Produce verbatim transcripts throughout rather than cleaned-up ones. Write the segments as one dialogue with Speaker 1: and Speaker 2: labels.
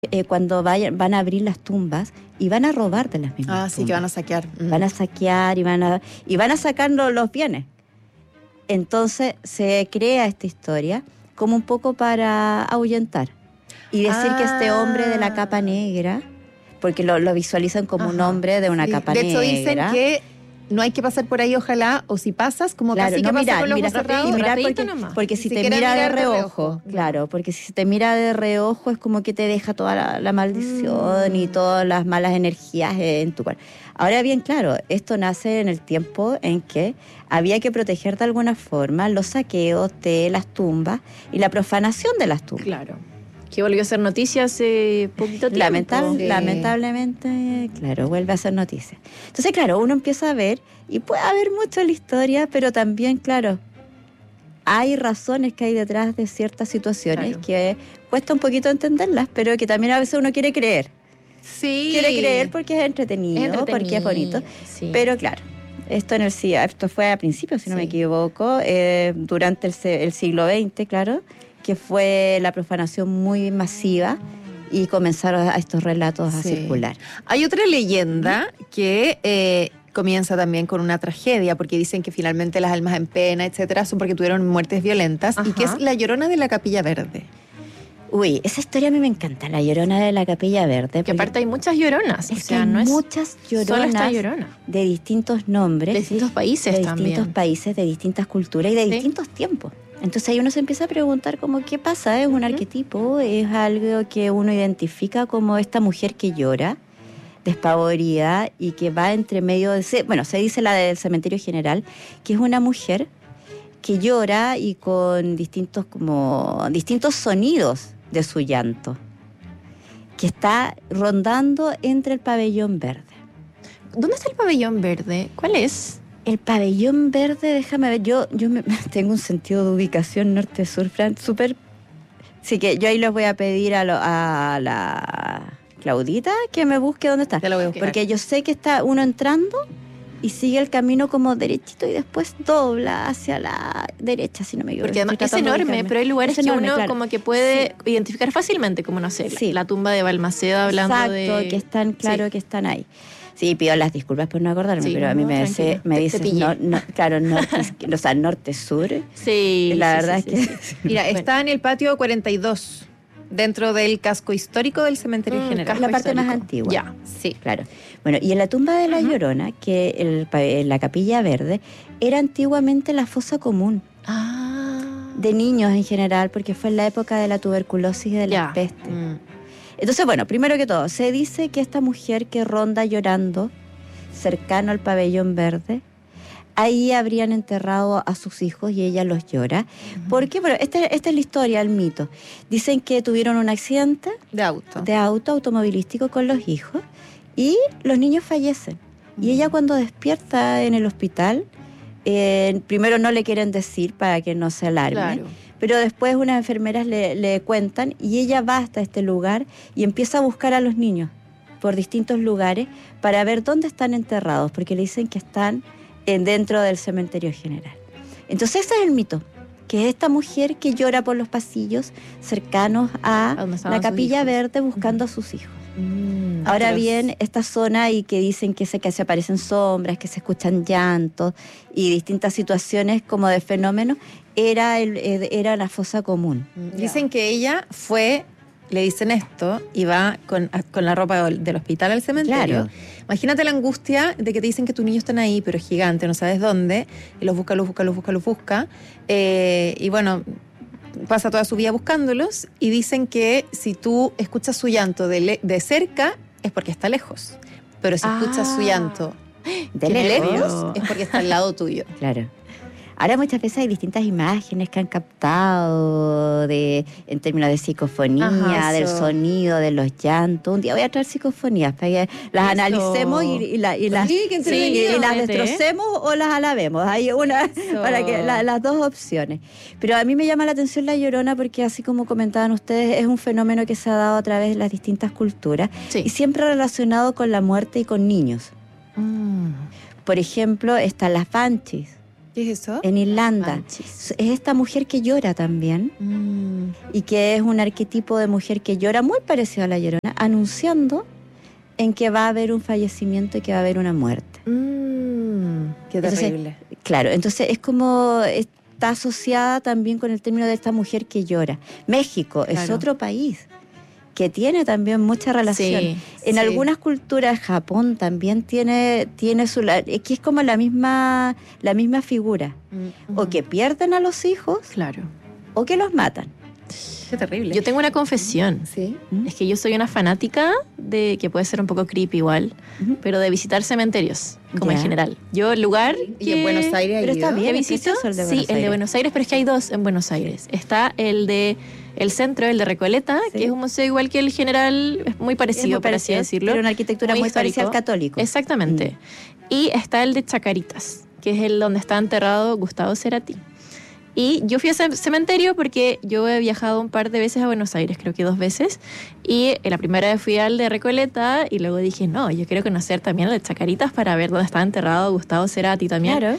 Speaker 1: eh, cuando vayan, van a abrir las tumbas y van a robar de las mismas
Speaker 2: Ah,
Speaker 1: tumbas.
Speaker 2: sí, que van a saquear. Mm.
Speaker 1: Van a saquear y van a, y van a sacar los, los bienes. Entonces se crea esta historia como un poco para ahuyentar y decir
Speaker 2: Ah.
Speaker 1: que este hombre de la capa negra, porque lo, lo visualizan como
Speaker 2: Ajá.
Speaker 1: un hombre de una
Speaker 2: Sí.
Speaker 1: capa
Speaker 2: de
Speaker 1: negra.
Speaker 2: De hecho dicen que no hay que pasar por ahí, ojalá, o si pasas, como
Speaker 1: claro,
Speaker 2: casi
Speaker 1: no
Speaker 2: que pasa
Speaker 1: mirar,
Speaker 2: con los
Speaker 1: mirar,
Speaker 2: ojos cerrados.
Speaker 1: y mirar
Speaker 3: rapidito
Speaker 1: porque,
Speaker 3: nomás.
Speaker 1: porque
Speaker 2: Ni
Speaker 1: si te
Speaker 2: siquiera
Speaker 1: mira de
Speaker 2: mirar de
Speaker 1: reojo,
Speaker 2: reojo.
Speaker 1: claro, porque si te mira de reojo es como que te deja toda la, la maldición mm. y todas las malas energías en tu cuerpo. Ahora bien, claro, esto nace en el tiempo en que había que proteger de alguna forma los saqueos de las tumbas y la profanación de las tumbas.
Speaker 3: Claro. Que volvió a ser noticia hace poquito tiempo.
Speaker 1: Lamentable,
Speaker 2: Sí.
Speaker 1: Lamentablemente, claro, vuelve a ser noticia. Entonces, claro, uno empieza a ver, y puede haber mucho en la historia, pero también, claro, hay razones que hay detrás de ciertas situaciones
Speaker 3: Claro.
Speaker 1: que cuesta un poquito entenderlas, pero que también a veces uno quiere creer.
Speaker 2: Sí.
Speaker 1: Quiere creer porque es entretenido,
Speaker 3: Es entretenido,
Speaker 1: porque es bonito.
Speaker 3: sí.
Speaker 1: Pero claro, esto en el esto fue a principios, si no
Speaker 3: Sí.
Speaker 1: me equivoco, eh, durante el, el siglo veinte, claro, que fue la profanación muy masiva y comenzaron a estos relatos a
Speaker 2: Sí.
Speaker 1: circular.
Speaker 2: Hay otra leyenda que eh, comienza también con una tragedia, porque dicen que finalmente las almas en pena, etcétera, son porque tuvieron muertes violentas,
Speaker 3: Ajá.
Speaker 2: y que es la Llorona de la Capilla Verde.
Speaker 1: Uy, esa historia a mí me encanta, la Llorona de la Capilla Verde.
Speaker 3: Que aparte hay muchas lloronas.
Speaker 1: Es
Speaker 3: o sea,
Speaker 1: que hay
Speaker 3: no es
Speaker 1: muchas
Speaker 3: solo esta
Speaker 1: lloronas
Speaker 3: llorona.
Speaker 1: de distintos nombres,
Speaker 3: De distintos países
Speaker 1: de
Speaker 3: también.
Speaker 1: distintos países, de distintas culturas y de
Speaker 3: Sí.
Speaker 1: distintos tiempos. Entonces ahí uno se empieza a preguntar como qué pasa, ¿es un
Speaker 3: Ujú.
Speaker 1: arquetipo? ¿Es algo que uno identifica como esta mujer que llora, despavorida y que va entre medio de... Bueno, se dice la del cementerio general, que es una mujer que llora y con distintos como distintos sonidos de su llanto, que está rondando entre el pabellón verde.
Speaker 3: ¿Dónde está el pabellón verde? ¿Cuál es?
Speaker 1: El pabellón verde, déjame ver, yo, yo me, tengo un sentido de ubicación norte-sur, Fran, súper... Así que yo ahí les voy a pedir a, lo, a la Claudita que me busque dónde está.
Speaker 2: Te lo voy a buscar.
Speaker 1: Porque yo sé que está uno entrando y sigue el camino como derechito y después dobla hacia la derecha, si no me equivoco.
Speaker 3: Porque además
Speaker 1: Estoy
Speaker 3: es
Speaker 1: tratando de
Speaker 3: enorme,
Speaker 1: ubicarme.
Speaker 3: pero hay lugares
Speaker 1: Es
Speaker 3: que
Speaker 1: enorme,
Speaker 3: uno
Speaker 1: claro.
Speaker 3: como que puede identificar fácilmente, como no sé, la-
Speaker 1: Sí.
Speaker 3: la tumba de Balmaceda hablando
Speaker 1: Exacto,
Speaker 3: de...
Speaker 1: que están, claro,
Speaker 3: Sí.
Speaker 1: que están ahí. Sí, pido las disculpas por no acordarme,
Speaker 3: Sí,
Speaker 1: pero a mí
Speaker 3: no,
Speaker 1: me,
Speaker 3: tranquila.
Speaker 1: dice, me
Speaker 3: Te- te
Speaker 1: dices,
Speaker 3: pillé.
Speaker 1: no, no, claro, norte, o sea, norte-sur.
Speaker 3: Sí,
Speaker 1: La
Speaker 3: sí,
Speaker 1: verdad
Speaker 3: sí,
Speaker 1: es
Speaker 3: sí,
Speaker 1: que...
Speaker 3: sí.
Speaker 2: Mira,
Speaker 3: Bueno.
Speaker 2: está en el patio cuarenta y dos, dentro del casco histórico del cementerio
Speaker 3: Mm,
Speaker 2: general.
Speaker 1: la parte más
Speaker 3: histórico.
Speaker 1: antigua.
Speaker 3: Ya.
Speaker 2: Sí.
Speaker 1: Claro. Bueno, y en la tumba de la
Speaker 3: Ujú.
Speaker 1: Llorona, que el, pa- en la Capilla Verde, era antiguamente la fosa común
Speaker 3: Ah.
Speaker 1: de niños en general, porque fue en la época de la tuberculosis y de
Speaker 3: Ya.
Speaker 1: las pestes.
Speaker 2: Mm.
Speaker 1: Entonces, bueno, primero que todo, se dice que esta mujer que ronda llorando cercano al pabellón verde, ahí habrían enterrado a sus hijos y ella los llora. ¿Por qué? Bueno, esta, esta es la historia, el mito. Dicen que tuvieron un accidente
Speaker 2: De auto.
Speaker 1: de auto automovilístico con los hijos y los niños fallecen. Y ella cuando despierta en el hospital, eh, primero no le quieren decir para que no se alarme,
Speaker 3: Claro.
Speaker 1: pero después unas enfermeras le, le cuentan y ella va hasta este lugar y empieza a buscar a los niños por distintos lugares para ver dónde están enterrados, porque le dicen que están en, dentro del cementerio general. Entonces ese es el mito, que es esta mujer que llora por los pasillos cercanos a,
Speaker 3: ¿A dónde estaban
Speaker 1: la
Speaker 3: sus
Speaker 1: Capilla
Speaker 3: hijos?
Speaker 1: Verde buscando a sus hijos.
Speaker 2: Mm.
Speaker 1: Ahora
Speaker 2: Pero-
Speaker 1: bien, esta zona y que dicen que se, que se aparecen sombras, que se escuchan llantos y distintas situaciones como de fenómenos, era, el, eh, era la fosa común.
Speaker 2: Mm. Dicen que ella fue, le dicen esto, y va con, con la ropa del, del hospital al cementerio.
Speaker 1: Claro.
Speaker 2: Imagínate la angustia de que te dicen que tus niños están ahí, pero es gigante, no sabes dónde, y los busca, los busca, los busca, los busca. Eh, y bueno, pasa toda su vida buscándolos, y dicen que si tú escuchas su llanto de, le- de cerca, es porque está lejos. Pero si
Speaker 3: Ah.
Speaker 2: escuchas su llanto
Speaker 1: De
Speaker 2: de
Speaker 1: lejos.
Speaker 2: lejos, es porque está al lado tuyo.
Speaker 1: Claro. Ahora muchas veces hay distintas imágenes que han captado de, en términos de psicofonía,
Speaker 2: Ajá,
Speaker 1: del
Speaker 2: eso.
Speaker 1: sonido, de los llantos. Un día voy a traer psicofonías para que las
Speaker 3: Eso.
Speaker 1: analicemos y, y, la- y las,
Speaker 2: Sí, qué
Speaker 1: y-
Speaker 2: entretenido.
Speaker 1: y las
Speaker 3: Vete.
Speaker 1: destrocemos o las alabemos. Hay una
Speaker 2: Eso.
Speaker 1: para que la- las dos opciones. Pero a mí me llama la atención la Llorona porque así como comentaban ustedes, es un fenómeno que se ha dado a través de las distintas culturas
Speaker 3: Sí.
Speaker 1: y siempre relacionado con la muerte y con niños.
Speaker 3: Mm.
Speaker 1: Por ejemplo, están las banshees,
Speaker 2: ¿Qué es eso?
Speaker 1: en Irlanda.
Speaker 3: Manchis.
Speaker 1: Es esta mujer que llora también
Speaker 2: Mm.
Speaker 1: y que es un arquetipo de mujer que llora muy parecido a la Llorona, anunciando en que va a haber un fallecimiento y que va a haber una muerte.
Speaker 2: Mm. Qué
Speaker 1: Entonces,
Speaker 2: terrible.
Speaker 1: Claro, entonces es como está asociada también con el término de esta mujer que llora. México es
Speaker 2: Claro.
Speaker 1: otro país que tiene también mucha relación.
Speaker 3: Sí,
Speaker 1: En
Speaker 2: sí.
Speaker 1: algunas culturas, Japón también tiene, tiene su... la- Es que es como la misma, la misma figura.
Speaker 2: Mm.
Speaker 1: O que pierden a los hijos
Speaker 3: Claro.
Speaker 1: o que los matan.
Speaker 2: Qué terrible.
Speaker 3: Yo tengo una confesión.
Speaker 2: Sí.
Speaker 1: ¿Mm?
Speaker 3: Es que yo soy una fanática de, que puede ser un poco creepy igual,
Speaker 1: Ujú.
Speaker 3: pero de visitar cementerios, como
Speaker 1: Ya.
Speaker 3: en general. Yo, el lugar
Speaker 2: ¿Y
Speaker 3: que...
Speaker 2: en Buenos Aires
Speaker 1: Pero
Speaker 2: hay
Speaker 1: está
Speaker 2: ido?
Speaker 1: bien.
Speaker 3: que
Speaker 1: es
Speaker 3: visito,
Speaker 1: precioso el de
Speaker 3: sí,
Speaker 1: Buenos
Speaker 3: el de
Speaker 1: Aires.
Speaker 3: Buenos Aires, pero es que hay dos en Buenos Aires. Está el de el centro, el de Recoleta,
Speaker 1: Sí.
Speaker 3: que es un museo igual que el general, es muy parecido,
Speaker 1: Es muy
Speaker 3: por
Speaker 1: parecido,
Speaker 3: así decirlo.
Speaker 1: Tiene una arquitectura muy, parecida al
Speaker 3: histórico.
Speaker 1: católico.
Speaker 3: Exactamente. Y está el de Chacaritas, que es el donde está enterrado Gustavo Cerati. Y yo fui a ese cementerio porque yo he viajado un par de veces a Buenos Aires, creo que dos veces. Y la primera vez fui al de Recoleta y luego dije, no, yo quiero conocer también el de Chacaritas para ver dónde está enterrado Gustavo Cerati también.
Speaker 1: Claro.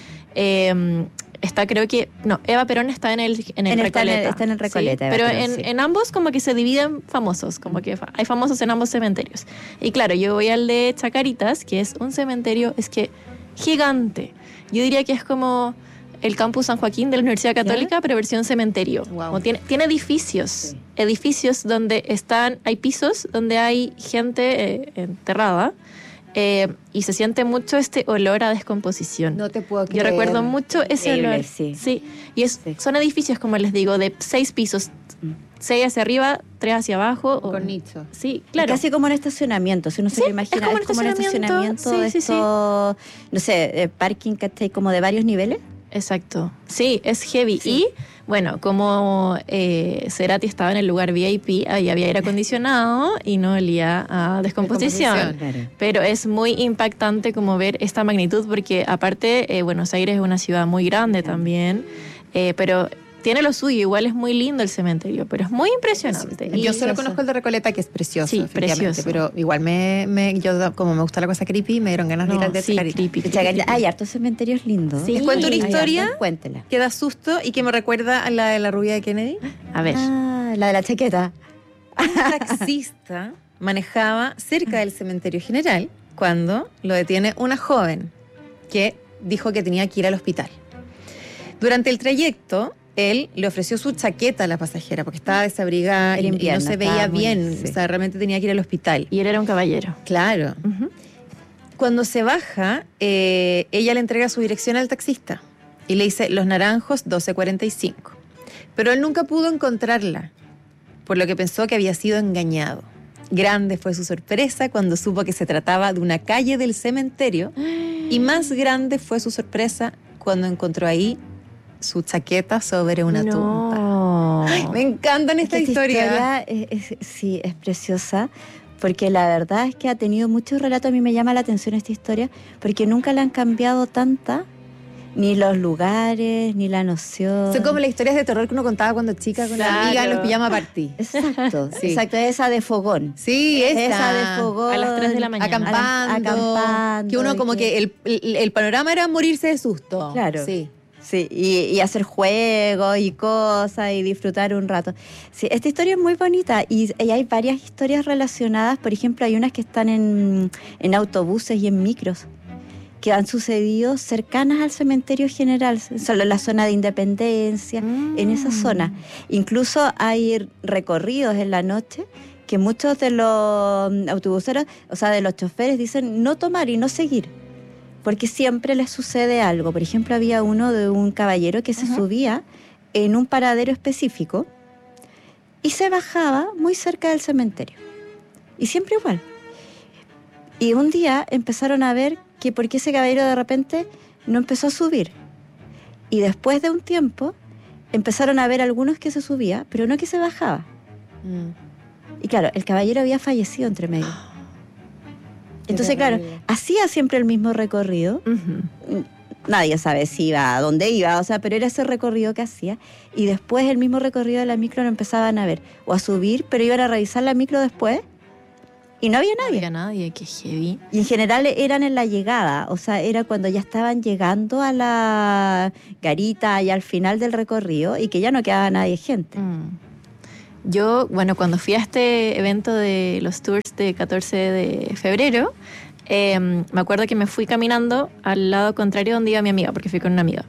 Speaker 3: Eh, está, creo que, no, Eva Perón está en el, en el
Speaker 1: En- está en el-
Speaker 3: Recoleta.
Speaker 1: está en el Recoleta, Eva
Speaker 3: pero
Speaker 1: Perón,
Speaker 3: en,
Speaker 1: sí.
Speaker 3: en ambos como que se dividen famosos, como que fa- hay famosos en ambos cementerios. Y claro, yo voy al de Chacaritas, que es un cementerio, es que gigante. Yo diría que es como el campus San Joaquín de la Universidad Católica, pero versión cementerio.
Speaker 2: Wow.
Speaker 3: Como tiene, tiene edificios,
Speaker 1: Sí.
Speaker 3: edificios donde están, hay pisos donde hay gente eh, enterrada. Eh, y se siente mucho este olor a descomposición.
Speaker 2: No te puedo
Speaker 3: Yo
Speaker 2: creer.
Speaker 3: recuerdo mucho ese
Speaker 1: Increíble,
Speaker 3: olor.
Speaker 1: sí.
Speaker 3: Y es,
Speaker 1: Sí.
Speaker 3: son edificios, como les digo, de seis pisos.
Speaker 1: Mm.
Speaker 3: Seis hacia arriba, tres hacia abajo. o-
Speaker 2: Con nicho.
Speaker 3: Sí,
Speaker 1: Es
Speaker 3: claro.
Speaker 1: Casi como un estacionamiento, si uno se
Speaker 3: Sí,
Speaker 1: lo
Speaker 3: es
Speaker 1: imagina,
Speaker 3: como un
Speaker 1: es como un
Speaker 3: estacionamiento,
Speaker 1: estacionamiento de
Speaker 3: sí, sí, sí.
Speaker 1: estos, no sé, eh, parking, ¿cachai? Como de varios niveles.
Speaker 3: Exacto. Sí, es heavy.
Speaker 1: Sí.
Speaker 3: Y bueno, como eh, Cerati estaba en el lugar V I P, ahí había aire acondicionado y no olía a descomposición.
Speaker 2: Descomposición.
Speaker 1: Claro.
Speaker 3: Pero es muy impactante como ver esta magnitud, porque aparte eh, Buenos Aires es una ciudad muy grande también, eh, pero tiene lo suyo, igual es muy lindo el cementerio, pero es muy impresionante. Y-
Speaker 2: Yo solo conozco el de Recoleta, que es precioso,
Speaker 3: Sí,
Speaker 2: efectivamente,
Speaker 3: precioso.
Speaker 2: pero igual me, me, yo como me gusta la cosa creepy, me dieron ganas de ir
Speaker 3: No,
Speaker 2: al de
Speaker 3: sí,
Speaker 2: Chacarita.
Speaker 3: creepy,
Speaker 1: De
Speaker 3: creepy,
Speaker 1: Chacarita.
Speaker 3: creepy.
Speaker 1: Hay hartos cementerios lindos.
Speaker 3: Sí.
Speaker 2: ¿Les cuento una
Speaker 3: Hay
Speaker 2: historia
Speaker 1: hartos, Cuéntela.
Speaker 2: que da susto y que me recuerda a la de la rubia de Kennedy?
Speaker 3: A ver.
Speaker 1: Ah, la de la chaqueta.
Speaker 2: Un taxista manejaba cerca del cementerio general cuando lo detiene una joven que dijo que tenía que ir al hospital. Durante el trayecto, él le ofreció su chaqueta a la pasajera porque estaba desabrigada
Speaker 1: Era
Speaker 2: y, y no
Speaker 1: invierno,
Speaker 2: se
Speaker 1: estaba
Speaker 2: veía
Speaker 1: muy-
Speaker 2: bien,
Speaker 1: sí.
Speaker 2: o sea, realmente tenía que ir al hospital.
Speaker 3: Y él era un caballero.
Speaker 2: Claro.
Speaker 3: Ujú.
Speaker 2: Cuando se baja, eh, ella le entrega su dirección al taxista y le dice Los Naranjos doce cuarenta y cinco. Pero él nunca pudo encontrarla, por lo que pensó que había sido engañado. Grande fue su sorpresa cuando supo que se trataba de una calle del cementerio y más grande fue su sorpresa cuando encontró ahí su chaqueta sobre una tumba.
Speaker 3: No.
Speaker 2: Ay, me encantan
Speaker 1: Es
Speaker 2: esta
Speaker 1: que
Speaker 2: historia.
Speaker 1: es- es- sí, es preciosa, porque la verdad es que ha tenido muchos relatos. A mí me llama la atención esta historia, porque nunca la han cambiado tanta, ni los lugares, ni la noción.
Speaker 2: Son como las historias de terror que uno contaba cuando chica con la
Speaker 3: Claro.
Speaker 2: amiga en los pijama party.
Speaker 1: Exacto,
Speaker 2: Sí.
Speaker 1: exacto, esa de fogón.
Speaker 2: Sí, esa.
Speaker 1: Esa de fogón.
Speaker 3: A las tres de la mañana.
Speaker 2: Acampando,
Speaker 1: Acampando,
Speaker 2: que uno
Speaker 1: y
Speaker 2: como que, el, el- el panorama era morirse de susto.
Speaker 1: Claro.
Speaker 2: Sí.
Speaker 1: Sí, y, y hacer juegos y cosas y disfrutar un rato. Sí, esta historia es muy bonita y, y hay varias historias relacionadas. Por ejemplo, hay unas que están en, en autobuses y en micros que han sucedido cercanas al cementerio general, solo en la zona de Independencia, en esa zona. Incluso hay recorridos en la noche que muchos de los autobuseros, o sea, de los choferes, dicen no tomar y no seguir, porque siempre les sucede algo. Por ejemplo, había uno de un caballero que se
Speaker 2: Ajá.
Speaker 1: subía en un paradero específico y se bajaba muy cerca del cementerio. Y siempre igual. Y un día empezaron a ver que por qué ese caballero de repente no empezó a subir. Y después de un tiempo empezaron a ver algunos que se subía, pero no que se bajaba.
Speaker 2: Mm.
Speaker 1: Y claro, el caballero había fallecido entre medio. Entonces, claro,
Speaker 2: terrible.
Speaker 1: hacía siempre el mismo recorrido.
Speaker 3: Ujú.
Speaker 1: Nadie sabe si iba, a dónde iba, o sea, pero era ese recorrido que hacía. Y después el mismo recorrido de la micro lo empezaban a ver. O a subir, pero iban a revisar la micro después. Y no había
Speaker 3: No
Speaker 1: nadie.
Speaker 3: había nadie, qué heavy.
Speaker 1: Y en general eran en la llegada, o sea, era cuando ya estaban llegando a la garita y al final del recorrido y que ya no quedaba nadie gente.
Speaker 3: Mm. Yo, bueno, cuando fui a este evento de los tours de catorce de febrero, eh, me acuerdo que me fui caminando al lado contrario donde iba mi amiga, porque fui con una amiga.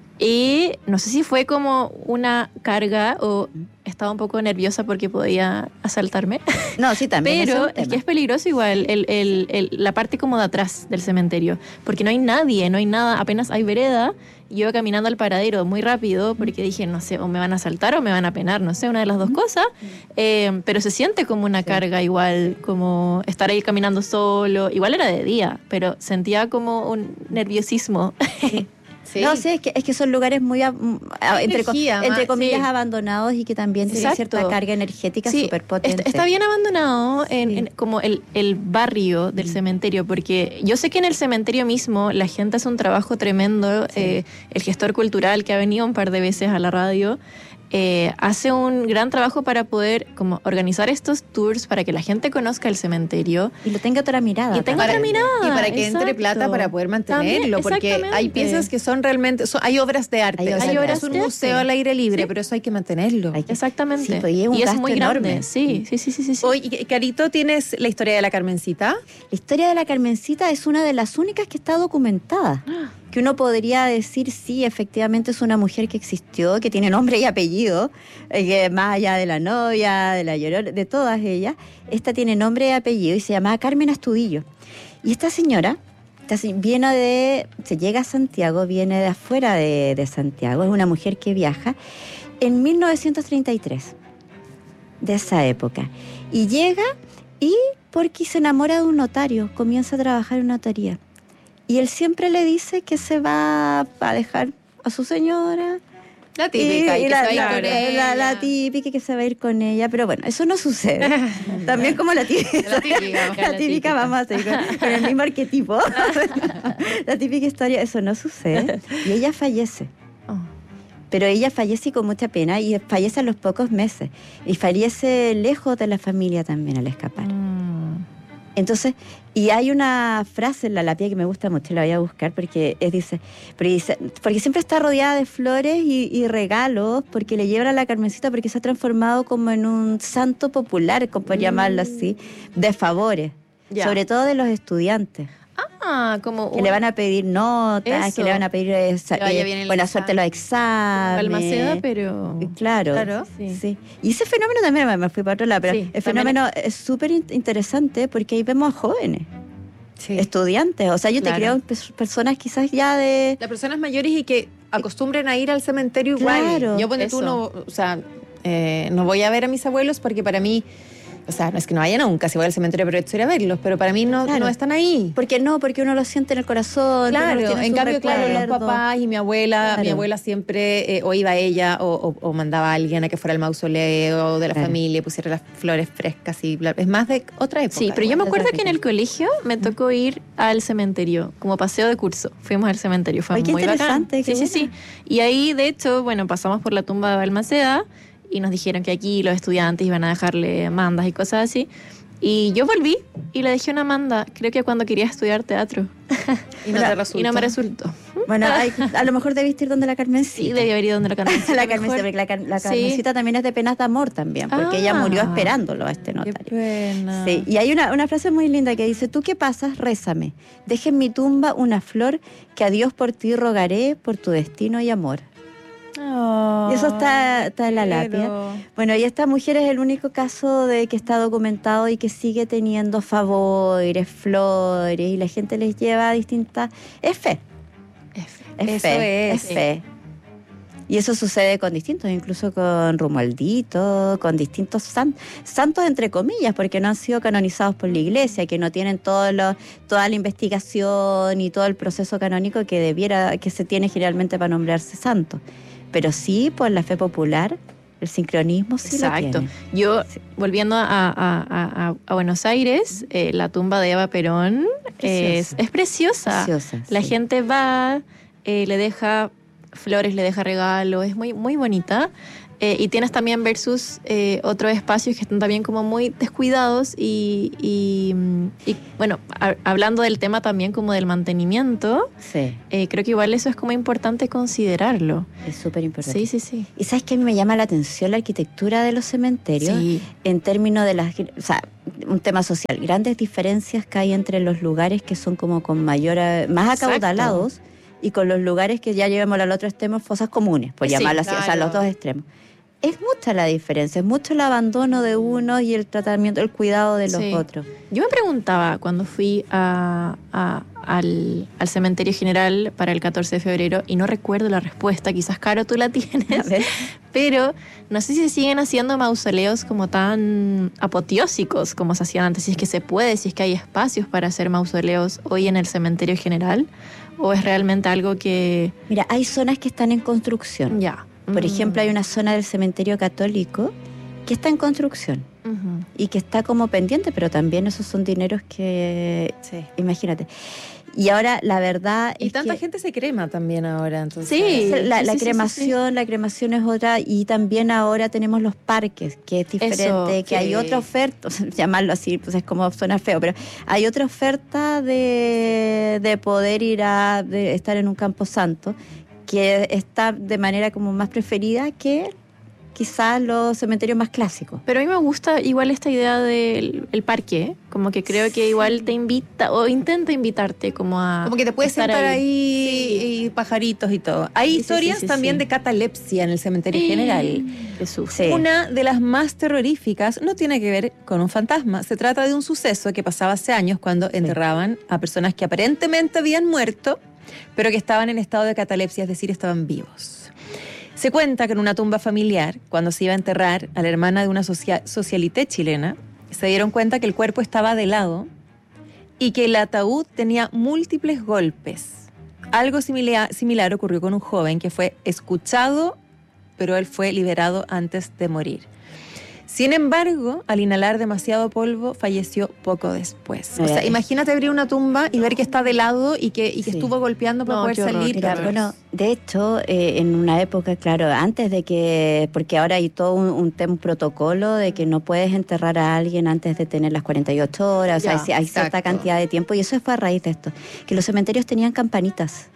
Speaker 3: Y no sé si fue como una carga o estaba un poco nerviosa porque podía asaltarme.
Speaker 1: No, sí, también. ese
Speaker 3: Pero
Speaker 1: un
Speaker 3: es
Speaker 1: tema.
Speaker 3: que es peligroso igual el, el, el- la parte como de atrás del cementerio, porque no hay nadie, no hay nada, apenas hay vereda. Y yo iba caminando al paradero muy rápido porque dije, no sé, o me van a asaltar o me van a penar, no sé, una de las dos cosas. Eh, pero se siente como una carga igual, como estar ahí caminando solo. Igual era de día, pero sentía como un nerviosismo.
Speaker 2: Sí.
Speaker 1: No, sí, es que, es que son lugares muy, a- a- entre, co-
Speaker 2: energía,
Speaker 1: entre
Speaker 2: ma-
Speaker 1: comillas,
Speaker 2: sí.
Speaker 1: abandonados y que también tienen
Speaker 3: Exacto.
Speaker 1: cierta carga energética
Speaker 3: Sí,
Speaker 1: súper potente.
Speaker 3: Está, está bien abandonado en,
Speaker 1: Sí.
Speaker 3: en como el, el barrio del cementerio, porque yo sé que en el cementerio mismo la gente hace un trabajo tremendo. Eh, el gestor cultural que ha venido un par de veces a la radio eh, hace un gran trabajo para poder como organizar estos tours para que la gente conozca el cementerio.
Speaker 1: Y lo tenga otra mirada.
Speaker 3: Y tenga
Speaker 1: también.
Speaker 3: otra mirada.
Speaker 2: Y para que entre
Speaker 3: exacto.
Speaker 2: plata para poder mantenerlo,
Speaker 3: También,
Speaker 2: porque hay
Speaker 3: exactamente.
Speaker 2: piezas que son realmente, son- hay obras de arte,
Speaker 1: Hay
Speaker 2: o sea,
Speaker 1: obras de
Speaker 2: es un
Speaker 3: arte.
Speaker 2: museo al aire libre,
Speaker 3: Sí.
Speaker 2: pero eso hay que mantenerlo.
Speaker 1: Hay que-
Speaker 3: Exactamente.
Speaker 1: Sí, pues, y es un
Speaker 3: y es
Speaker 1: gasto
Speaker 3: muy
Speaker 1: enorme.
Speaker 3: grande. Sí, sí, sí, sí, sí, sí.
Speaker 2: Oye, Carito, ¿tienes la historia de la Carmencita?
Speaker 1: La historia de la Carmencita es una de las únicas que está documentada. Que uno podría decir, sí, efectivamente es una mujer que existió, que tiene nombre y apellido, eh, que más allá de la novia, de la Llorona, de todas ellas, esta tiene nombre y apellido y se llamaba Carmen Astudillo. Y esta señora esta se- viene de, se llega a Santiago, viene de afuera de, de Santiago, es una mujer que viaja en mil novecientos treinta y tres, de esa época. Y llega y porque se enamora de un notario, comienza a trabajar en una notaría. Y él siempre le dice que se va a dejar a su señora.
Speaker 2: La típica, y,
Speaker 1: y
Speaker 2: que
Speaker 1: la,
Speaker 2: se va a ir
Speaker 1: la-
Speaker 2: con
Speaker 1: la-
Speaker 2: ella.
Speaker 1: la típica que se va a ir con ella. Pero bueno, eso no sucede. También como la típica.
Speaker 2: La típica,
Speaker 1: la
Speaker 3: la
Speaker 1: típica,
Speaker 3: típica.
Speaker 1: vamos a seguir con, con el mismo arquetipo. La típica historia, eso no sucede. Y ella fallece.
Speaker 3: Oh.
Speaker 1: Pero ella fallece con mucha pena y fallece a los pocos meses. Y fallece lejos de la familia también al escapar.
Speaker 3: Mm.
Speaker 1: Entonces, y hay una frase en la lápida que me gusta mucho, la voy a buscar porque es, dice, porque dice, porque siempre está rodeada de flores y, y regalos, porque le llevan a la Carmencita porque se ha transformado como en un santo popular, como por llamarlo así, de favores,
Speaker 3: Ya.
Speaker 1: sobre todo de los estudiantes.
Speaker 3: Ah, como
Speaker 1: Que
Speaker 3: un-
Speaker 1: le van a pedir notas,
Speaker 3: Eso.
Speaker 1: que le van a pedir eh,
Speaker 2: Que vaya bien el
Speaker 1: buena suerte en los exámenes.
Speaker 3: Balmaceda, pero...
Speaker 1: Claro,
Speaker 2: Claro.
Speaker 1: sí.
Speaker 3: Sí.
Speaker 1: Y ese fenómeno también, me- me fui para otro lado, pero
Speaker 3: Sí,
Speaker 1: el
Speaker 3: también
Speaker 1: fenómeno es súper in- interesante porque ahí vemos a jóvenes,
Speaker 2: Sí.
Speaker 1: estudiantes, o sea, yo
Speaker 3: Claro.
Speaker 1: te creo pers- personas quizás ya de...
Speaker 2: Las personas mayores y que acostumbren a ir al cementerio igual.
Speaker 1: Claro.
Speaker 2: Yo ponte tú
Speaker 3: Eso.
Speaker 2: no, o sea, eh, no voy a ver a mis abuelos porque para mí, o sea, no es que no vayan nunca, si voy al cementerio aprovecho de ir a verlos, pero para mí no,
Speaker 1: Claro.
Speaker 2: no están ahí.
Speaker 1: Porque no, porque uno lo siente en el corazón. que uno
Speaker 2: Claro,
Speaker 1: lo tiene
Speaker 2: en
Speaker 1: su
Speaker 2: cambio, claro, los
Speaker 1: recuerdo.
Speaker 2: papás y mi abuela,
Speaker 1: Claro.
Speaker 2: mi abuela siempre eh, o iba ella o, o- o mandaba a alguien a que fuera al mausoleo de la
Speaker 1: Claro.
Speaker 2: familia, pusiera las flores frescas y bla. Es más de otra época.
Speaker 3: Sí, pero yo me
Speaker 1: igual.
Speaker 3: acuerdo que en el colegio me tocó ir al cementerio, como paseo de curso. Fuimos al cementerio, fue
Speaker 1: Ay, qué
Speaker 3: muy bacán.
Speaker 1: interesante,
Speaker 3: Sí,
Speaker 1: qué
Speaker 3: sí,
Speaker 1: buena.
Speaker 3: sí. Y ahí, de hecho, bueno, pasamos por la tumba de Balmaceda y nos dijeron que aquí los estudiantes iban a dejarle mandas y cosas así. Y yo volví y le dejé una manda, creo que cuando quería estudiar teatro.
Speaker 2: Y no te resulta.
Speaker 3: Y no me resultó.
Speaker 1: Bueno, hay- a lo mejor debiste ir donde la Carmencita.
Speaker 3: Sí, debía haber ido donde la Carmencita.
Speaker 1: la
Speaker 3: mejor.
Speaker 1: Carmencita, porque la, Car- la
Speaker 3: Sí.
Speaker 1: Carmencita también es de penas de amor también, porque ella
Speaker 3: Ah.
Speaker 1: murió esperándolo a este
Speaker 2: Qué
Speaker 1: notario.
Speaker 2: pena.
Speaker 1: Sí, y hay una, una frase muy linda que dice, tú que pasas, rézame, deja en mi tumba una flor que a Dios por ti rogaré, por tu destino y amor.
Speaker 2: Oh,
Speaker 1: Y eso está, está en la lápida.
Speaker 2: pero-
Speaker 1: Bueno, y esta mujer es el único caso de que está documentado y que sigue teniendo favores, flores, y la gente les lleva a distintas... Es fe,
Speaker 3: F.
Speaker 1: es
Speaker 2: Eso
Speaker 1: fe,
Speaker 2: es.
Speaker 1: es fe. Y eso sucede con distintos, incluso con Romualdito, con distintos san- santos, entre comillas, porque no han sido canonizados por la iglesia, que no tienen todo lo- toda la investigación y todo el proceso canónico que debiera, que se tiene generalmente para nombrarse santo. Pero sí, por la fe popular, el sincronismo sí lo
Speaker 3: Exacto.
Speaker 1: tiene.
Speaker 3: Yo, volviendo a, a- a- a- a Buenos Aires, eh, la tumba de Eva Perón es,
Speaker 1: Preciosa.
Speaker 3: es preciosa.
Speaker 1: Preciosa,
Speaker 3: La
Speaker 1: sí.
Speaker 3: gente va, eh, le deja flores, le deja regalos, es muy, muy bonita. Eh, y tienes también versus eh, otros espacios que están también como muy descuidados y, y, y bueno, a, hablando del tema también como del mantenimiento,
Speaker 1: Sí,
Speaker 3: eh, creo que igual eso es como importante considerarlo.
Speaker 1: es súper importante.
Speaker 3: Sí, sí, sí.
Speaker 1: Y sabes que a mí me llama la atención la arquitectura de los cementerios
Speaker 3: Sí.
Speaker 1: en términos de las, o sea, un tema social, grandes diferencias que hay entre los lugares que son como con mayor, eh, más
Speaker 3: Exacto.
Speaker 1: acaudalados y con los lugares que ya llevamos al otro extremo, fosas comunes, por
Speaker 3: Sí,
Speaker 1: llamarlo así, o sea,
Speaker 2: claro.
Speaker 1: los dos extremos. Es mucha la diferencia, es mucho el abandono de unos y el tratamiento, el cuidado de los
Speaker 3: Sí.
Speaker 1: otros.
Speaker 3: Yo me preguntaba cuando fui a, a- al, al cementerio general para el catorce de febrero y no recuerdo la respuesta, quizás Caro tú la
Speaker 1: A
Speaker 3: tienes,
Speaker 1: ver.
Speaker 3: pero no sé si se siguen haciendo mausoleos como tan apoteósicos como se hacían antes, si es que se puede, si es que hay espacios para hacer mausoleos hoy en el cementerio general o es realmente algo que
Speaker 1: Mira, hay zonas que están en construcción.
Speaker 3: ya.
Speaker 1: Por
Speaker 3: Mm.
Speaker 1: ejemplo, hay una zona del cementerio católico que está en construcción
Speaker 3: Ujú.
Speaker 1: y que está como pendiente, pero también esos son dineros que,
Speaker 2: Sí.
Speaker 1: imagínate. Y ahora la verdad
Speaker 2: Y
Speaker 1: es
Speaker 2: tanta
Speaker 1: que
Speaker 2: gente se crema también ahora, entonces.
Speaker 3: Sí.
Speaker 1: la,
Speaker 3: sí,
Speaker 1: la
Speaker 3: sí, sí,
Speaker 1: cremación, la cremación es otra, y también ahora tenemos los parques, que es diferente,
Speaker 3: Eso,
Speaker 1: que
Speaker 2: sí.
Speaker 1: hay otra oferta, o sea, llamarlo así, pues es como suena feo, pero hay otra oferta de, de poder ir a de estar en un camposanto que está de manera como más preferida que quizás los cementerios más clásicos.
Speaker 3: Pero a mí me gusta igual esta idea del el parque, como que creo que igual te invita o intenta invitarte como a
Speaker 2: Como que te puedes
Speaker 3: estar
Speaker 2: sentar ahí, y pajaritos y todo. Hay
Speaker 3: Sí, sí,
Speaker 2: historias
Speaker 3: sí, sí,
Speaker 2: también
Speaker 3: sí.
Speaker 2: de catalepsia en el cementerio general.
Speaker 3: Jesús.
Speaker 1: Sí.
Speaker 2: Una de las más terroríficas no tiene que ver con un fantasma. Se trata de un suceso que pasaba hace años cuando enterraban a personas que aparentemente habían muerto, pero que estaban en estado de catalepsia, es decir, estaban vivos. Se cuenta que en una tumba familiar, cuando se iba a enterrar a la hermana de una socia- socialité chilena, se dieron cuenta que el cuerpo estaba de lado y que el ataúd tenía múltiples golpes. Algo similar, similar ocurrió con un joven que fue escuchado, pero él fue liberado antes de morir. Sin embargo, al inhalar demasiado polvo, falleció poco después. O sea,
Speaker 1: Eh.
Speaker 2: imagínate abrir una tumba y ver que está de lado y que, y que
Speaker 1: Sí.
Speaker 2: estuvo golpeando para
Speaker 3: No,
Speaker 2: poder
Speaker 3: qué horror,
Speaker 2: salir.
Speaker 3: qué
Speaker 1: Mira,
Speaker 3: horror.
Speaker 1: bueno, de hecho, eh, en una época, claro, antes de que, porque ahora hay todo un, un, tem- un protocolo de que no puedes enterrar a alguien antes de tener las cuarenta y ocho horas,
Speaker 2: Ya,
Speaker 1: o sea, hay, hay cierta
Speaker 2: exacto.
Speaker 1: cantidad de tiempo, y eso fue a raíz de esto, que los cementerios tenían campanitas,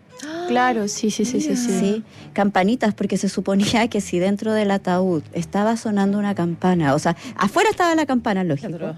Speaker 3: Claro, sí, sí, sí, sí, sí.
Speaker 1: ¿sí? Campanitas, porque se suponía que si dentro del ataúd estaba sonando una campana, o sea, afuera estaba la campana, lógico,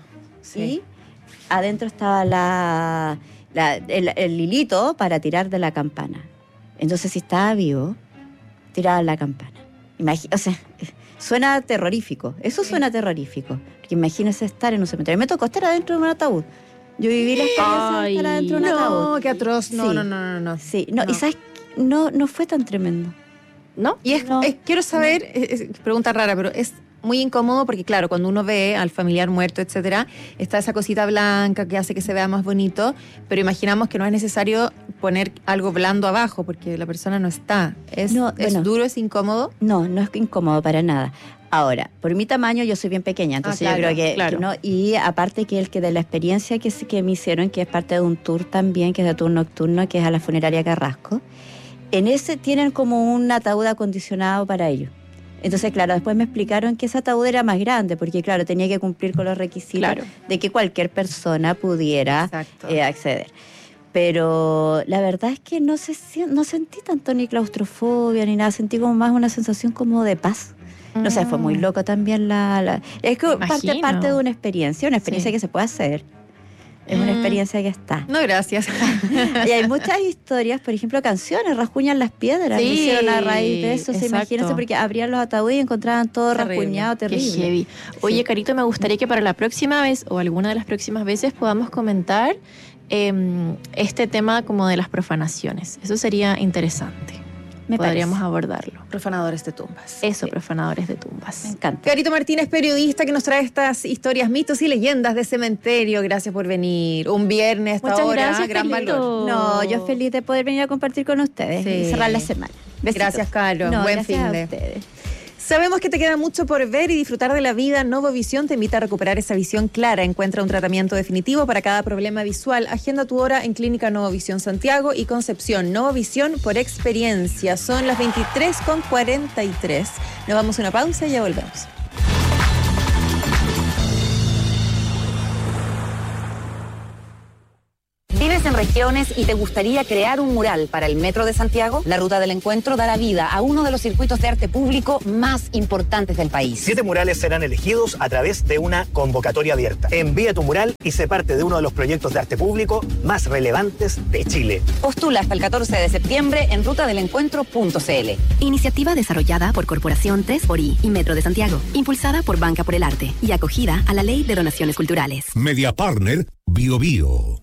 Speaker 1: y adentro estaba la, la- el, el hilito para tirar de la campana. Entonces, si estaba vivo, tiraba la campana. Imagi- o sea, suena terrorífico. Eso
Speaker 2: Sí.
Speaker 1: suena terrorífico. Porque imagínese estar en un cementerio. Me tocó estar adentro de un ataúd. Yo viví la experiencia de estar
Speaker 3: Ay.
Speaker 1: adentro de un ataúd.
Speaker 2: No, qué atroz. No,
Speaker 1: Sí.
Speaker 2: no, no, no, no.
Speaker 1: Sí, no,
Speaker 2: No.
Speaker 1: y sabes, qué? no, no fue tan tremendo.
Speaker 3: ¿No?
Speaker 2: Y es,
Speaker 1: No.
Speaker 2: es- quiero saber, es- es- pregunta rara, pero es muy incómodo porque, claro, cuando uno ve al familiar muerto, etcétera, está esa cosita blanca que hace que se vea más bonito, pero imaginamos que no es necesario poner algo blando abajo porque la persona no está. ¿Es,
Speaker 1: No,
Speaker 2: es
Speaker 1: bueno.
Speaker 2: duro, es incómodo?
Speaker 1: No, no es incómodo para nada. Ahora, por mi tamaño yo soy bien pequeña, entonces
Speaker 2: Ah,
Speaker 1: yo
Speaker 2: claro,
Speaker 1: creo que,
Speaker 3: claro.
Speaker 1: que no. Y aparte que el que de la experiencia que, se- que me hicieron, que es parte de un tour también, que es de tour nocturno, que es a la funeraria Carrasco, en ese tienen como un ataúd acondicionado para ellos. Entonces, claro, después me explicaron que ese ataúd era más grande, porque claro, tenía que cumplir con los requisitos
Speaker 3: Claro.
Speaker 1: de que cualquier persona pudiera
Speaker 2: Exacto.
Speaker 1: eh, acceder. Pero la verdad es que no, se, sien- no sentí tanto ni claustrofobia ni nada, sentí como más una sensación como de paz. No sé, fue muy
Speaker 3: Mm.
Speaker 1: loco también la... la- es que
Speaker 3: Me
Speaker 1: parte,
Speaker 3: imagino.
Speaker 1: parte de una experiencia, una experiencia
Speaker 3: Sí.
Speaker 1: que se puede hacer. Es una
Speaker 2: Mm.
Speaker 1: experiencia que está.
Speaker 2: No, gracias.
Speaker 1: Y hay muchas historias, por ejemplo, canciones, rasguñan las piedras,
Speaker 3: Sí,
Speaker 1: lo hicieron a raíz de eso, se
Speaker 3: exacto.
Speaker 1: imagínense, porque abrían los ataúdes y encontraban todo
Speaker 2: Terrible.
Speaker 1: rasguñado,
Speaker 3: Qué
Speaker 1: terrible.
Speaker 3: heavy. Oye,
Speaker 1: Sí.
Speaker 3: Carito, me gustaría que para la próxima vez o alguna de las próximas veces podamos comentar em, este tema como de las profanaciones. Eso sería interesante.
Speaker 1: Me
Speaker 3: Podríamos
Speaker 1: parece.
Speaker 3: abordarlo.
Speaker 2: Profanadores de tumbas.
Speaker 3: Eso, profanadores de tumbas.
Speaker 1: Me encanta.
Speaker 2: Carito Martínez, periodista que nos trae estas historias, mitos y leyendas de cementerio. Gracias por venir. Un viernes a esta
Speaker 3: Muchas
Speaker 2: hora,
Speaker 3: gracias,
Speaker 2: gran
Speaker 3: Carlito.
Speaker 2: valor.
Speaker 1: No, yo feliz de poder venir a compartir con ustedes
Speaker 2: Sí.
Speaker 1: y cerrar la semana. Besitos.
Speaker 2: Gracias, Caro.
Speaker 1: No,
Speaker 2: Buen
Speaker 1: gracias
Speaker 2: fin
Speaker 1: a
Speaker 2: de.
Speaker 1: ustedes.
Speaker 2: Sabemos que te queda mucho por ver y disfrutar de la vida. Novovisión te invita a recuperar esa visión clara. Encuentra un tratamiento definitivo para cada problema visual. Agenda tu hora en Clínica Novovisión Santiago y Concepción. Novovisión por experiencia. Son las veintitrés con cuarenta y tres. Nos vamos a una pausa y ya volvemos.
Speaker 4: ¿Vives en regiones y te gustaría crear un mural para el Metro de Santiago? La Ruta del Encuentro dará vida a uno de los circuitos de arte público más importantes del país.
Speaker 5: Siete murales serán elegidos a través de una convocatoria abierta. Envía tu mural y sé parte de uno de los proyectos de arte público más relevantes de Chile.
Speaker 4: Postula hasta el catorce de septiembre en ruta del encuentro punto c l.
Speaker 6: Iniciativa desarrollada por Corporación tres por I y Metro de Santiago, impulsada por Banca por el Arte y acogida a la Ley de Donaciones Culturales.
Speaker 7: Media Partner Bio Bio.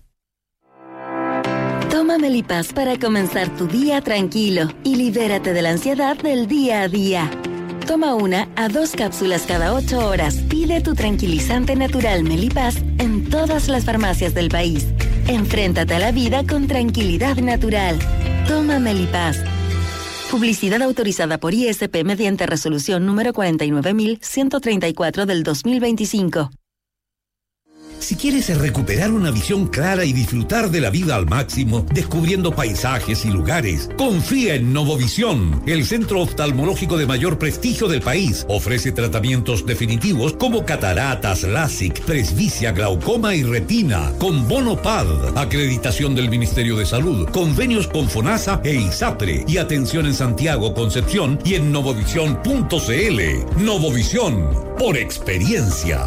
Speaker 8: Toma Melipaz para comenzar tu día tranquilo y libérate de la ansiedad del día a día. Toma una a dos cápsulas cada ocho horas. Pide tu tranquilizante natural Melipaz en todas las farmacias del país. Enfréntate a la vida con tranquilidad natural. Toma Melipaz. Publicidad autorizada por I S P mediante resolución número cuarenta y nueve mil ciento treinta y cuatro del dos mil veinticinco.
Speaker 7: Si quieres recuperar una visión clara y disfrutar de la vida al máximo, descubriendo paisajes y lugares, confía en Novovisión, el centro oftalmológico de mayor prestigio del país. Ofrece tratamientos definitivos como cataratas, LASIK, presbicia, glaucoma y retina, con bono P A D, acreditación del Ministerio de Salud, convenios con FONASA e ISAPRE, y atención en Santiago, Concepción y en novovisión punto c l. Novovisión, por experiencia.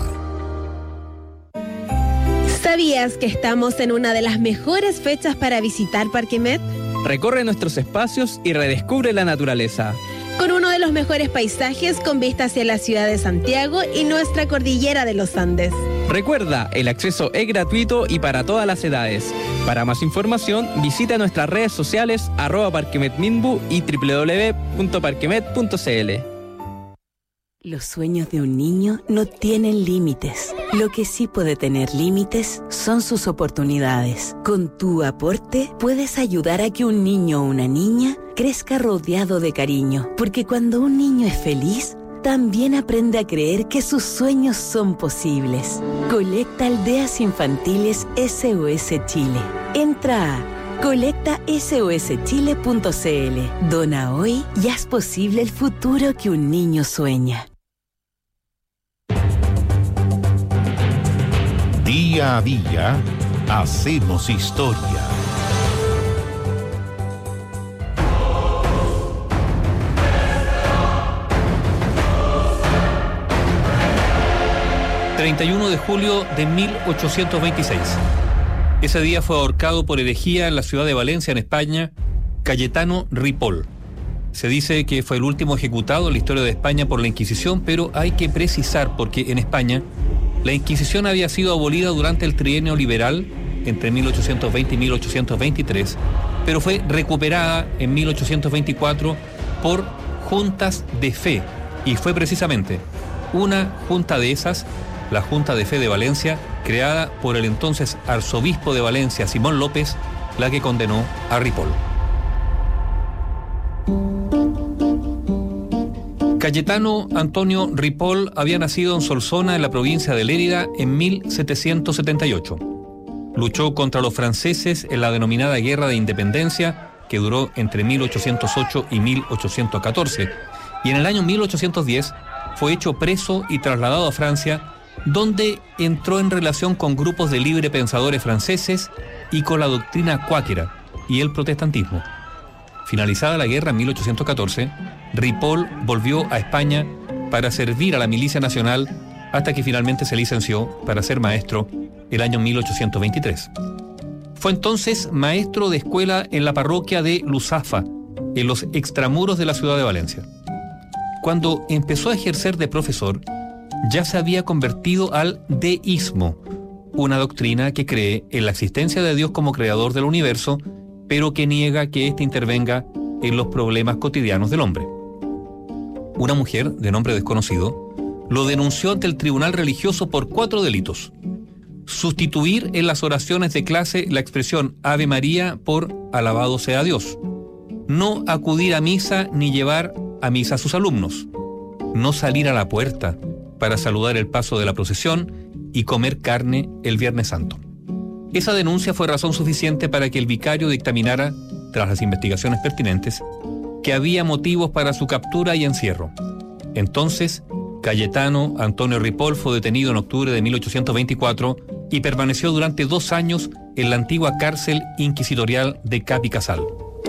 Speaker 9: ¿Sabías que estamos en una de las mejores fechas para visitar Parque Met?
Speaker 10: Recorre nuestros espacios y redescubre la naturaleza.
Speaker 9: Con uno de los mejores paisajes con vista hacia la ciudad de Santiago y nuestra cordillera de los Andes.
Speaker 10: Recuerda, el acceso es gratuito y para todas las edades. Para más información, visita nuestras redes sociales arroba parquemetminbu y doble u doble u doble u punto parquemet punto c l.
Speaker 8: Los sueños de un niño no tienen límites. Lo que sí puede tener límites son sus oportunidades. Con tu aporte puedes ayudar a que un niño o una niña crezca rodeado de cariño. Porque cuando un niño es feliz, también aprende a creer que sus sueños son posibles. Colecta Aldeas Infantiles S O S Chile. Entra a colecta s o s chile punto c l. Dona hoy y haz posible el futuro que un niño sueña.
Speaker 7: Día a día, hacemos historia.
Speaker 11: treinta y uno de julio de mil ochocientos veintiséis. Ese día fue ahorcado por herejía en la ciudad de Valencia, en España, Cayetano Ripoll. Se dice que fue el último ejecutado en la historia de España por la Inquisición, pero hay que precisar porque en España la Inquisición había sido abolida durante el trienio liberal entre mil ochocientos veinte y mil ochocientos veintitrés, pero fue recuperada en mil ochocientos veinticuatro por juntas de fe, y fue precisamente una junta de esas, la Junta de Fe de Valencia, creada por el entonces arzobispo de Valencia, Simón López, la que condenó a Ripoll. Cayetano Antonio Ripoll había nacido en Solsona, en la provincia de Lérida, en mil setecientos setenta y ocho. Luchó contra los franceses en la denominada Guerra de Independencia, que duró entre mil ochocientos ocho y mil ochocientos catorce, y en el año mil ochocientos diez fue hecho preso y trasladado a Francia, donde entró en relación con grupos de libre pensadores franceses y con la doctrina cuáquera y el protestantismo. Finalizada la guerra en mil ochocientos catorce, Ripoll volvió a España para servir a la milicia nacional hasta que finalmente se licenció para ser maestro el año mil ochocientos veintitrés. Fue entonces maestro de escuela en la parroquia de Luzafa, en los extramuros de la ciudad de Valencia. Cuando empezó a ejercer de profesor, ya se había convertido al deísmo, una doctrina que cree en la existencia de Dios como creador del universo, pero que niega que éste intervenga en los problemas cotidianos del hombre. Una mujer, de nombre desconocido, lo denunció ante el tribunal religioso por cuatro delitos. Sustituir en las oraciones de clase la expresión Ave María por Alabado sea Dios. No acudir a misa ni llevar a misa a sus alumnos. no salir a la puerta para saludar el paso de la procesión y comer carne el Viernes Santo. Esa denuncia fue razón suficiente para que el vicario dictaminara, tras las investigaciones pertinentes, que había motivos para su captura y encierro. Entonces, Cayetano Antonio Ripoll fue detenido en octubre de mil ochocientos veinticuatro y permaneció durante dos años en la antigua cárcel inquisitorial de Capicasal.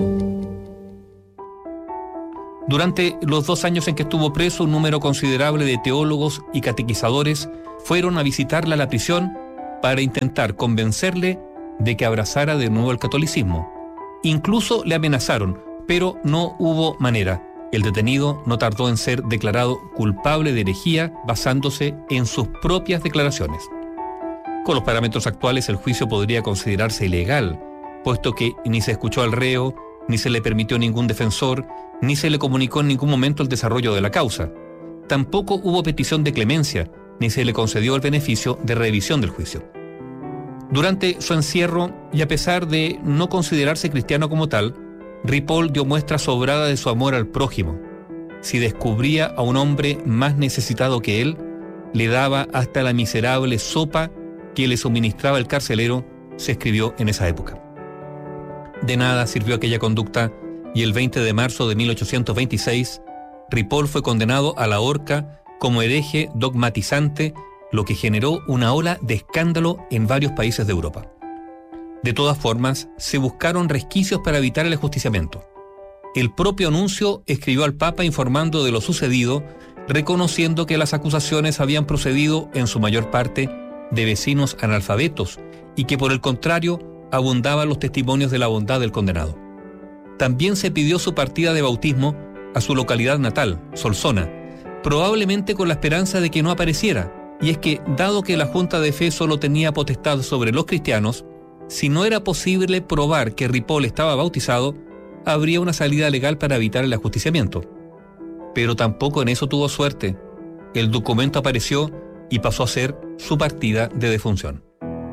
Speaker 11: Durante los dos años en que estuvo preso, un número considerable de teólogos y catequizadores fueron a visitarla a la prisión para intentar convencerle de que abrazara de nuevo el catolicismo. Incluso le amenazaron, pero no hubo manera. El detenido no tardó en ser declarado culpable de herejía basándose en sus propias declaraciones. Con los parámetros actuales, el juicio podría considerarse ilegal, puesto que ni se escuchó al reo, ni se le permitió ningún defensor, ni se le comunicó en ningún momento el desarrollo de la causa. Tampoco hubo petición de clemencia, ni se le concedió el beneficio de revisión del juicio. Durante su encierro, y a pesar de no considerarse cristiano como tal, Ripoll dio muestra sobrada de su amor al prójimo. Si descubría a un hombre más necesitado que él, le daba hasta la miserable sopa que le suministraba el carcelero, se escribió en esa época. De nada sirvió aquella conducta, y el veinte de marzo de mil ochocientos veintiséis, Ripoll fue condenado a la horca como hereje dogmatizante, lo que generó una ola de escándalo en varios países de Europa. De todas formas, se buscaron resquicios para evitar el ajusticiamiento. El propio Nuncio escribió al Papa informando de lo sucedido, reconociendo que las acusaciones habían procedido en su mayor parte de vecinos analfabetos y que por el contrario abundaban los testimonios de la bondad del condenado. También se pidió su partida de bautismo a su localidad natal, Solsona, probablemente con la esperanza de que no apareciera, y es que, dado que la Junta de Fe solo tenía potestad sobre los cristianos, si no era posible probar que Ripoll estaba bautizado, habría una salida legal para evitar el ajusticiamiento. Pero tampoco en eso tuvo suerte. El documento apareció y pasó a ser su partida de defunción.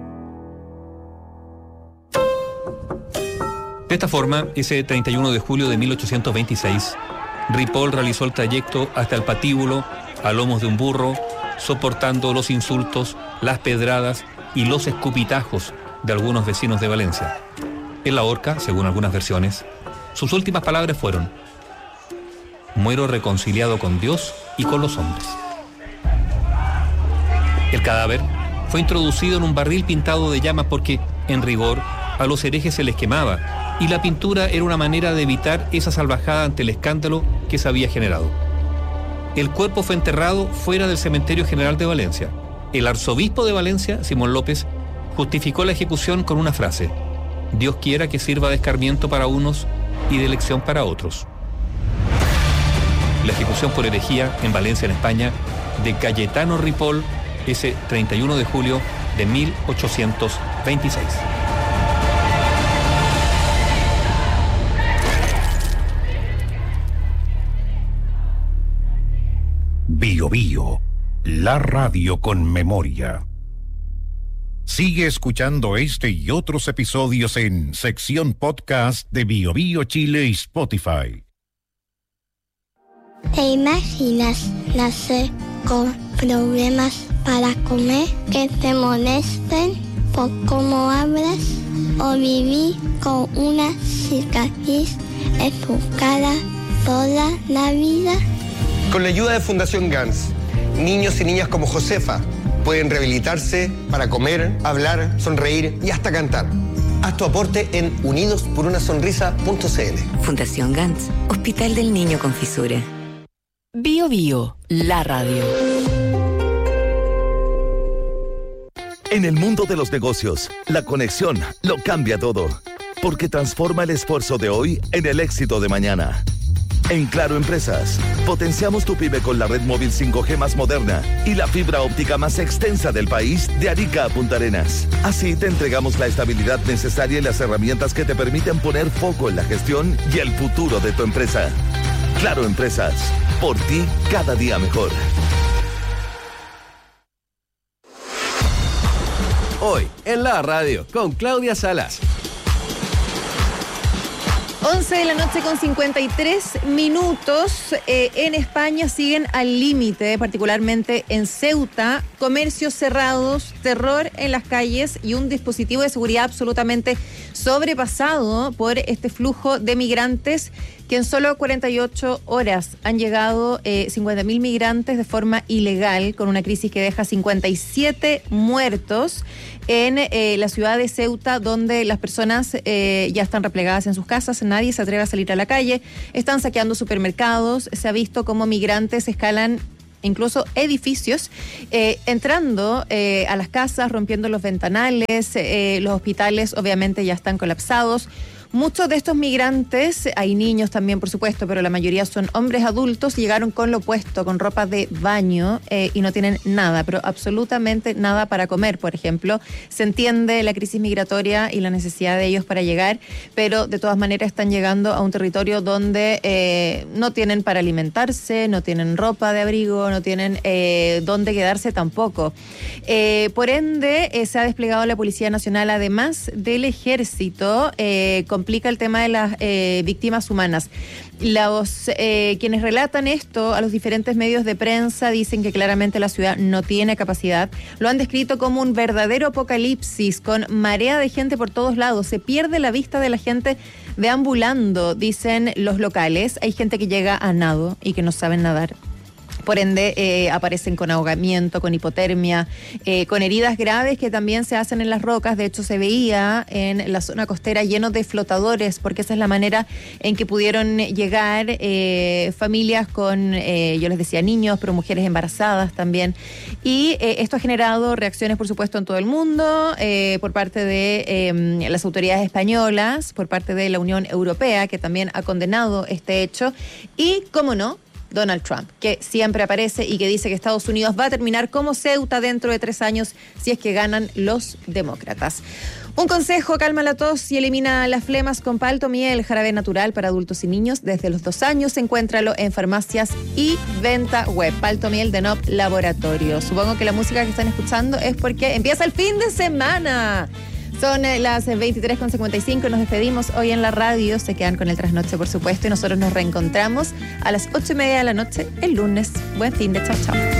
Speaker 11: De esta forma, ese treinta y uno de julio de mil ochocientos veintiséis, Ripoll realizó el trayecto hasta el patíbulo a lomos de un burro, soportando los insultos, las pedradas y los escupitajos de algunos vecinos de Valencia. En la horca, según algunas versiones, sus últimas palabras fueron: muero reconciliado con Dios y con los hombres. El cadáver fue introducido en un barril pintado de llamas porque, en rigor, a los herejes se les quemaba, y la pintura era una manera de evitar esa salvajada ante el escándalo que se había generado. El cuerpo fue enterrado fuera del Cementerio General de Valencia. El arzobispo de Valencia, Simón López, justificó la ejecución con una frase: Dios quiera que sirva de escarmiento para unos y de lección para otros. La ejecución por herejía en Valencia, en España, de Cayetano Ripoll, ese treinta y uno de julio de mil ochocientos veintiséis.
Speaker 7: Bio Bio, la radio con memoria. Sigue escuchando este y otros episodios en sección podcast de Bio Bio Chile y Spotify.
Speaker 12: ¿Te imaginas nacer con problemas para comer, que te molesten por cómo hablas, o vivir con una cicatriz en tu cara toda la vida?
Speaker 13: Con la ayuda de Fundación Gans, niños y niñas como Josefa pueden rehabilitarse para comer, hablar, sonreír y hasta cantar. Haz tu aporte en unidos por una sonrisa punto c l.
Speaker 8: Fundación Gans, Hospital del Niño con Fisura. Bio Bio, la radio.
Speaker 14: En el mundo de los negocios, la conexión lo cambia todo, porque transforma el esfuerzo de hoy en el éxito de mañana. En Claro Empresas, potenciamos tu pyme con la red móvil cinco G más moderna y la fibra óptica más extensa del país, de Arica a Punta Arenas. Así te entregamos la estabilidad necesaria y las herramientas que te permiten poner foco en la gestión y el futuro de tu empresa. Claro Empresas, por ti cada día mejor.
Speaker 15: Hoy, en la radio, con Claudia Salas.
Speaker 2: once de la noche con cincuenta y tres minutos. Eh, en España siguen al límite, particularmente en Ceuta. Comercios cerrados, terror en las calles y un dispositivo de seguridad absolutamente sobrepasado por este flujo de migrantes que en solo cuarenta y ocho horas han llegado eh, cincuenta mil migrantes de forma ilegal, con una crisis que deja cincuenta y siete muertos en eh, la ciudad de Ceuta, donde las personas eh, ya están replegadas en sus casas, nadie se atreve a salir a la calle, están saqueando supermercados, se ha visto cómo migrantes escalan incluso edificios, eh, entrando eh, a las casas, rompiendo los ventanales, eh, los hospitales obviamente ya están colapsados. Muchos de estos migrantes, hay niños también por supuesto, pero la mayoría son hombres adultos, llegaron con lo puesto, con ropa de baño eh, y no tienen nada, pero absolutamente nada para comer, por ejemplo. Se entiende la crisis migratoria y la necesidad de ellos para llegar, pero de todas maneras están llegando a un territorio donde eh, no tienen para alimentarse, no tienen ropa de abrigo, no tienen eh, dónde quedarse tampoco. Eh, por ende, eh, se ha desplegado la Policía Nacional, además del Ejército, eh, complica el tema de las eh, víctimas humanas. Los eh, quienes relatan esto a los diferentes medios de prensa dicen que claramente la ciudad no tiene capacidad. Lo han descrito como un verdadero apocalipsis, con marea de gente por todos lados. Se pierde la vista de la gente deambulando, dicen los locales. Hay gente que llega a nado y que no saben nadar. Por ende, eh, aparecen con ahogamiento, con hipotermia, eh, con heridas graves que también se hacen en las rocas. De hecho, se veía en la zona costera lleno de flotadores, porque esa es la manera en que pudieron llegar eh, familias con, eh, yo les decía niños, pero mujeres embarazadas también. Y eh, esto ha generado reacciones, por supuesto, en todo el mundo, eh, por parte de eh, las autoridades españolas, por parte de la Unión Europea, que también ha condenado este hecho. Y, cómo no, Donald Trump, que siempre aparece y que dice que Estados Unidos va a terminar como Ceuta dentro de tres años si es que ganan los demócratas. Un consejo: calma la tos y elimina las flemas con Paltomiel, jarabe natural para adultos y niños desde los dos años. Encuéntralo en farmacias y venta web. Paltomiel de Nop Laboratorio. Supongo que la música que están escuchando es porque empieza el fin de semana. Son las veintitrés con cincuenta y cinco, nos despedimos hoy en la radio, se quedan con el Trasnoche por supuesto y nosotros nos reencontramos a las ocho y media de la noche el lunes. Buen fin de, chao, chao.